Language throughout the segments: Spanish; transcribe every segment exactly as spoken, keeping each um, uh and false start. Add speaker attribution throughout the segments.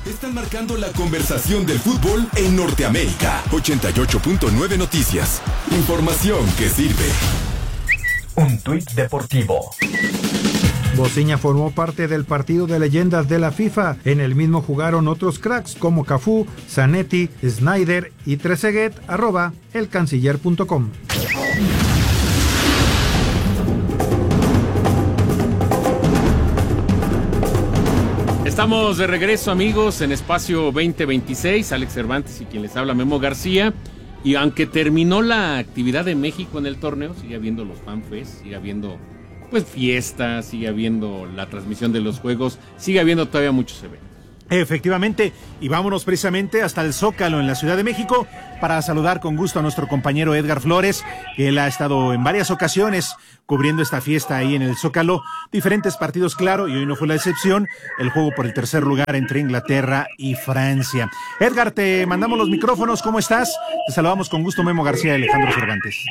Speaker 1: están marcando la conversación del fútbol en Norteamérica. ochenta y ocho punto nueve Noticias. Información que sirve.
Speaker 2: Un tuit deportivo.
Speaker 3: Bociña formó parte del partido de leyendas de la FIFA. En el mismo jugaron otros cracks como Cafú, Zanetti, Snyder y Trezeguet, arroba elcanciller punto com.
Speaker 4: Estamos de regreso, amigos, en Espacio veinte veintiséis. Alex Cervantes y quien les habla, Memo García. Y aunque terminó la actividad de México en el torneo, sigue habiendo los fanfests, sigue habiendo pues fiestas, sigue habiendo la transmisión de los juegos, sigue habiendo todavía muchos eventos.
Speaker 5: Efectivamente, y vámonos precisamente hasta el Zócalo en la Ciudad de México para saludar con gusto a nuestro compañero Edgar Flores, que él ha estado en varias ocasiones cubriendo esta fiesta ahí en el Zócalo, diferentes partidos, claro, y hoy no fue la excepción, el juego por el tercer lugar entre Inglaterra y Francia. Edgar, te mandamos los micrófonos, ¿cómo estás? Te saludamos con gusto, Memo García y Alejandro Cervantes.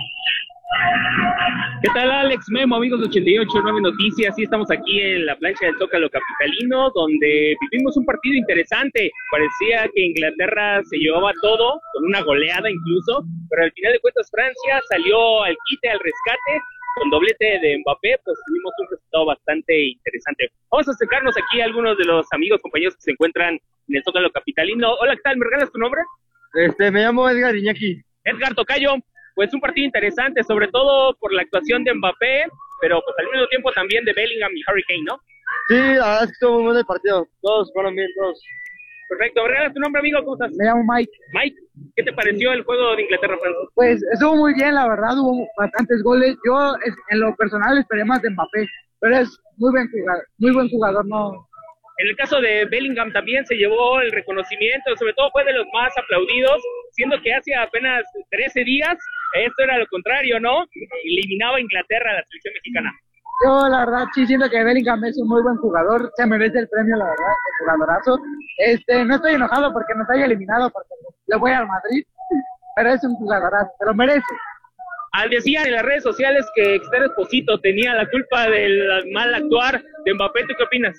Speaker 6: ¿Qué tal, Alex, Memo, amigos de ochenta y ocho punto nueve Noticias? Sí, estamos aquí en la plancha del Zócalo capitalino, donde vivimos un partido interesante. Parecía que Inglaterra se llevaba todo, con una goleada incluso, pero al final de cuentas Francia salió al quite, al rescate, con doblete de Mbappé, pues tuvimos un resultado bastante interesante. Vamos a acercarnos aquí a algunos de los amigos, compañeros que se encuentran en el Zócalo capitalino. Hola, ¿qué tal? ¿Me regalas tu nombre?
Speaker 7: Este, me llamo Edgar Iñaki.
Speaker 6: Edgar Tocayo. Pues un partido interesante, sobre todo por la actuación de Mbappé, pero pues al mismo tiempo también de Bellingham y Harry Kane, ¿no?
Speaker 7: Sí, la verdad es que estuvo muy bueno el partido. Todos fueron bien, todos.
Speaker 6: Perfecto. ¿Me regalas tu nombre, amigo? ¿Cómo estás?
Speaker 7: Me llamo Mike.
Speaker 6: Mike, ¿qué te pareció el juego de Inglaterra-Francia?
Speaker 7: Pues estuvo muy bien, la verdad, hubo bastantes goles. Yo, en lo personal, esperé más de Mbappé, pero es muy buen jugador, muy buen jugador, no...
Speaker 6: En el caso de Bellingham también se llevó el reconocimiento, sobre todo fue de los más aplaudidos, siendo que hace apenas trece días esto era lo contrario, ¿no? Eliminaba a Inglaterra a la selección mexicana.
Speaker 7: Yo la verdad sí siento que Bellingham es un muy buen jugador, se merece el premio, la verdad, el jugadorazo. Este, no estoy enojado porque nos haya eliminado, porque le voy al Madrid, pero es un jugadorazo, se lo merece.
Speaker 6: Al decían en las redes sociales que Esther Esposito tenía la culpa del mal actuar de Mbappé, ¿tú qué opinas?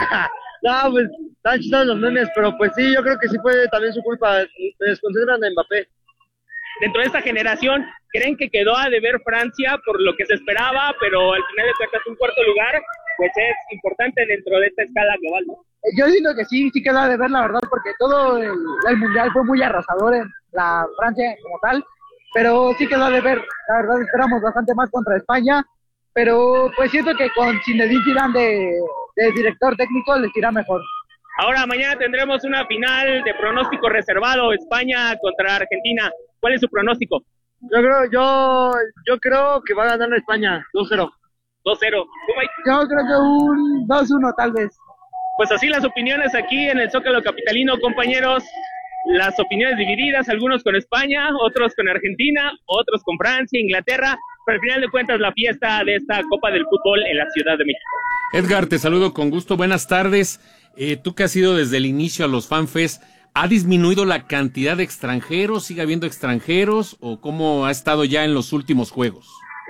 Speaker 7: No, pues están chistosos los memes, pero pues sí, yo creo que sí fue también su culpa, se desconcentran en Mbappé.
Speaker 6: Dentro de esta generación, ¿creen que quedó a deber Francia por lo que se esperaba, pero al final de cuentas un cuarto lugar, pues es importante dentro de esta escala global, ¿no?
Speaker 7: Yo siento que sí, sí quedó a deber, la verdad, porque todo el, el Mundial fue muy arrasador en la Francia como tal, pero sí quedó a deber, la verdad esperamos bastante más contra España, pero pues siento que con Zinedine Zidane de, de director técnico les irá mejor.
Speaker 6: Ahora mañana tendremos una final de pronóstico reservado, España contra Argentina. ¿Cuál es su pronóstico?
Speaker 7: Yo creo, yo, yo creo que va a ganar la España, dos cero.
Speaker 6: dos cero.
Speaker 7: Yo creo que un dos uno tal vez.
Speaker 6: Pues así las opiniones aquí en el Zócalo capitalino, compañeros. Las opiniones divididas, algunos con España, otros con Argentina, otros con Francia, Inglaterra, pero al final de cuentas la fiesta de esta Copa del Fútbol en la Ciudad de México.
Speaker 4: Edgar, te saludo con gusto, buenas tardes. Eh, tú que has ido desde el inicio a los FanFest, ¿ha disminuido la cantidad de extranjeros? ¿Sigue habiendo extranjeros? ¿O cómo ha estado ya en los últimos juegos?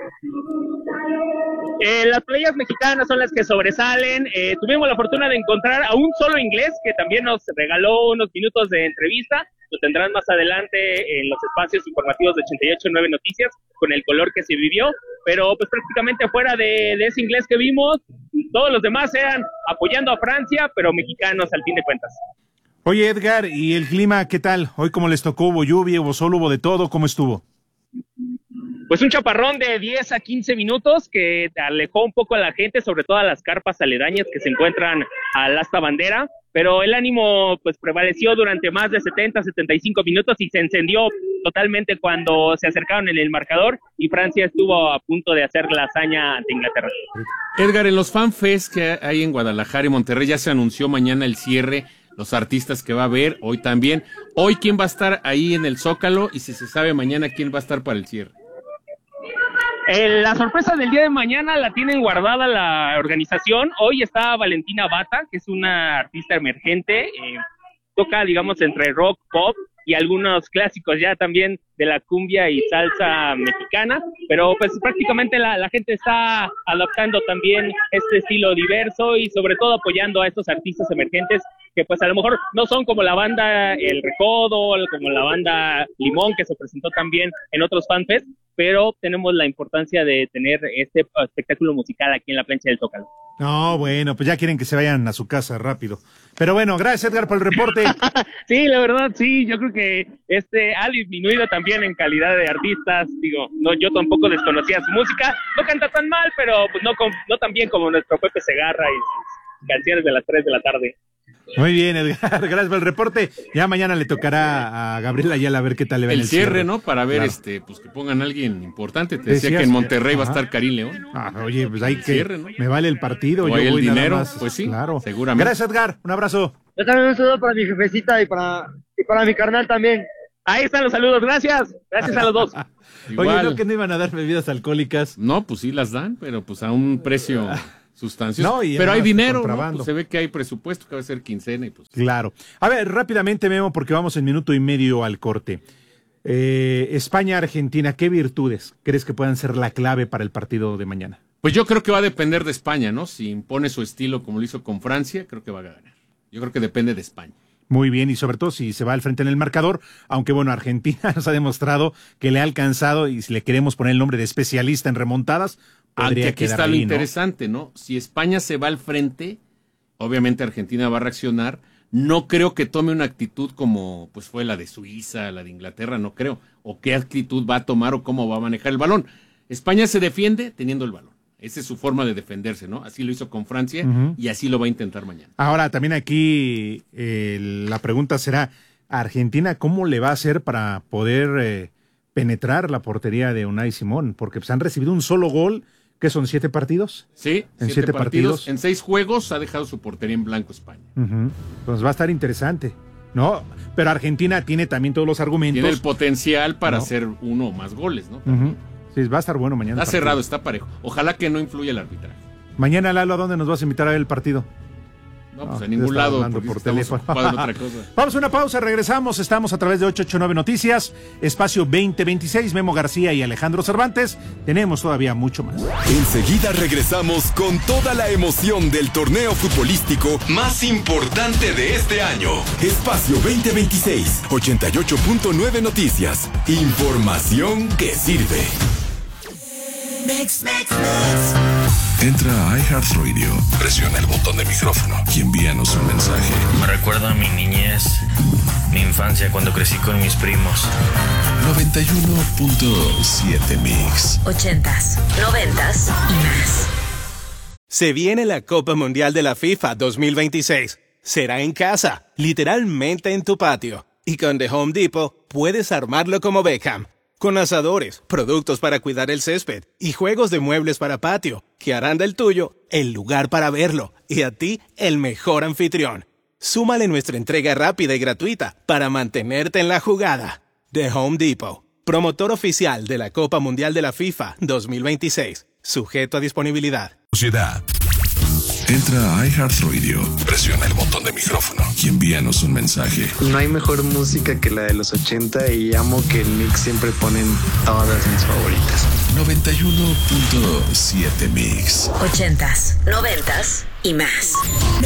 Speaker 6: Eh, las playas mexicanas son las que sobresalen. Eh, tuvimos la fortuna de encontrar a un solo inglés que también nos regaló unos minutos de entrevista. Lo tendrán más adelante en los espacios informativos de ochenta y ocho punto nueve Noticias con el color que se vivió. Pero pues prácticamente fuera de, de ese inglés que vimos, todos los demás eran apoyando a Francia, pero mexicanos al fin de cuentas.
Speaker 5: Oye, Edgar, ¿y el clima qué tal? Hoy cómo les tocó, hubo lluvia, hubo sol, hubo de todo, ¿cómo estuvo?
Speaker 6: Pues un chaparrón de diez a quince minutos que alejó un poco a la gente, sobre todo a las carpas aledañas que se encuentran al asta bandera, pero el ánimo pues prevaleció durante más de setenta a setenta y cinco minutos y se encendió totalmente cuando se acercaron en el marcador y Francia estuvo a punto de hacer la hazaña ante Inglaterra.
Speaker 4: Edgar, en los FanFest que hay en Guadalajara y Monterrey ya se anunció mañana el cierre, los artistas que va a haber, hoy también. Hoy, ¿quién va a estar ahí en el Zócalo? Y si se sabe mañana, ¿quién va a estar para el cierre?
Speaker 6: Eh, la sorpresa del día de mañana la tienen guardada la organización. Hoy está Valentina Bata, que es una artista emergente, eh, toca, digamos, entre rock, pop, y algunos clásicos ya también de la cumbia y salsa mexicana, pero pues prácticamente la, la gente está adoptando también este estilo diverso y sobre todo apoyando a estos artistas emergentes que pues a lo mejor no son como la banda El Recodo, como la banda Limón que se presentó también en otros fanfests, pero tenemos la importancia de tener este espectáculo musical aquí en la plancha del Zócalo.
Speaker 5: No, bueno, pues ya quieren que se vayan a su casa rápido. Pero bueno, gracias Edgar por el reporte.
Speaker 6: Sí, la verdad, sí, yo creo que este ha disminuido también en calidad de artistas. Digo, no, yo tampoco desconocía su música, no canta tan mal, pero pues no, no tan bien como nuestro Pepe Segarra y sus canciones de las tres de la tarde.
Speaker 5: Muy bien, Edgar, gracias por el reporte. Ya mañana le tocará a Gabriel Ayala a ver qué tal le va
Speaker 4: el,
Speaker 5: el
Speaker 4: cierre,
Speaker 5: cierre,
Speaker 4: ¿no? Para ver,
Speaker 5: claro.
Speaker 4: este, pues que pongan a alguien importante. Te
Speaker 5: Decías
Speaker 4: decía que en Monterrey
Speaker 5: que,
Speaker 4: va a
Speaker 5: ajá.
Speaker 4: estar Karim León.
Speaker 5: Ah, oye, pues hay
Speaker 4: El
Speaker 5: que
Speaker 4: cierre, ¿no?
Speaker 5: me vale el partido,
Speaker 4: O
Speaker 5: yo
Speaker 4: hay el
Speaker 5: voy nada
Speaker 4: dinero,
Speaker 5: más.
Speaker 4: pues sí,
Speaker 5: claro.
Speaker 4: seguramente.
Speaker 5: Gracias, Edgar, un abrazo.
Speaker 7: Yo también un saludo para mi jefecita y para, y para mi carnal también.
Speaker 6: Ahí están los saludos, gracias. Gracias a los dos.
Speaker 4: Igual.
Speaker 5: Oye, ¿no que no iban a dar bebidas alcohólicas?
Speaker 4: No, pues sí las dan, pero pues a un precio sustancioso.
Speaker 5: No, y
Speaker 4: pero hay
Speaker 5: además
Speaker 4: dinero, ¿no?
Speaker 5: contrabando.
Speaker 4: Pues se ve que hay presupuesto, que va a ser quincena y pues...
Speaker 5: Claro. A ver, rápidamente, Memo, porque vamos en minuto y medio al corte. Eh, España-Argentina, ¿qué virtudes crees que puedan ser la clave para el partido de mañana?
Speaker 4: Pues yo creo que va a depender de España, ¿no? Si impone su estilo como lo hizo con Francia, creo que va a ganar. Yo creo que depende de España.
Speaker 5: Muy bien, y sobre todo si se va al frente en el marcador, aunque bueno, Argentina nos ha demostrado que le ha alcanzado, y si le queremos poner el nombre de especialista en remontadas, podría
Speaker 4: Aunque aquí
Speaker 5: quedar
Speaker 4: está lo
Speaker 5: ahí, ¿no?
Speaker 4: interesante, ¿no? Si España se va al frente, obviamente Argentina va a reaccionar. No creo que tome una actitud como pues fue la de Suiza, la de Inglaterra, no creo. O qué actitud va a tomar o cómo va a manejar el balón. España se defiende teniendo el balón. Esa es su forma de defenderse, ¿no? Así lo hizo con Francia uh-huh. y así lo va a intentar mañana.
Speaker 5: Ahora, también aquí eh, la pregunta será, ¿Argentina cómo le va a hacer para poder eh, penetrar la portería de Unai Simón? Porque pues, han recibido un solo gol, ¿qué son, siete partidos?
Speaker 4: Sí,
Speaker 5: en
Speaker 4: siete,
Speaker 5: siete partidos.
Speaker 4: partidos. En seis juegos ha dejado su portería en blanco España.
Speaker 5: Uh-huh. Pues va a estar interesante, ¿no? Pero Argentina tiene también todos los argumentos.
Speaker 4: Tiene el potencial para
Speaker 5: ¿no?
Speaker 4: hacer uno o más goles, ¿no?
Speaker 5: Uh-huh. Sí, va a estar bueno mañana.
Speaker 4: Está cerrado, está parejo. Ojalá que no influya el arbitraje.
Speaker 5: Mañana, Lalo, ¿a dónde nos vas a invitar a ver el partido?
Speaker 4: No, pues
Speaker 5: no,
Speaker 4: a ningún lado,
Speaker 5: por
Speaker 4: porque
Speaker 5: teléfono.
Speaker 4: ocupados en otra cosa.
Speaker 5: Vamos a una pausa, regresamos. Estamos a través de ocho ocho nueve Noticias, espacio veinte veintiséis, Memo García y Alejandro Cervantes. Tenemos todavía mucho más.
Speaker 1: Enseguida regresamos con toda la emoción del torneo futbolístico más importante de este año. Espacio veinte veintiséis, ochenta y ocho punto nueve Noticias. Información que sirve.
Speaker 8: Mix, mix, mix. Entra a iHeartRadio, presiona el botón de micrófono y envíanos un mensaje.
Speaker 9: Me recuerda a mi niñez, mi infancia cuando crecí con mis primos.
Speaker 8: noventa y uno punto siete Mix.
Speaker 10: Ochentas, noventas y más.
Speaker 11: Se viene la Copa Mundial de la FIFA dos mil veintiséis. Será en casa, literalmente en tu patio. Y con The Home Depot puedes armarlo como Beckham. Con asadores, productos para cuidar el césped y juegos de muebles para patio, que harán del tuyo el lugar para verlo y a ti el mejor anfitrión. Súmale nuestra entrega rápida y gratuita para mantenerte en la jugada. The Home Depot, promotor oficial de la Copa Mundial de la FIFA dos mil veintiséis. Sujeto a disponibilidad.
Speaker 8: Sociedad. Entra a iHeartRadio, presiona el botón de micrófono y envíanos un mensaje.
Speaker 12: No hay mejor música que la de los ochenta y amo que en Mix siempre ponen todas mis favoritas.
Speaker 8: noventa y uno punto siete Mix.
Speaker 10: Ochentas, noventas y más.